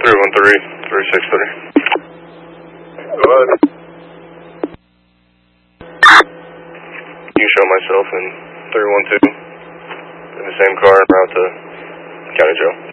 313-363. Go ahead. You show myself in 312 in the same car en route to County Jail.